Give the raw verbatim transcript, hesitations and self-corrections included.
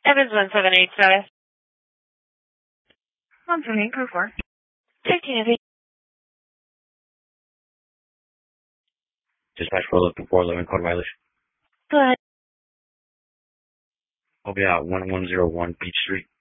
Evans one seven eight status. one seven eight, code four. fifteen of eight. Dispatch roll up to four eleven code violation. Go ahead. I'll be out one one zero one Beach Street.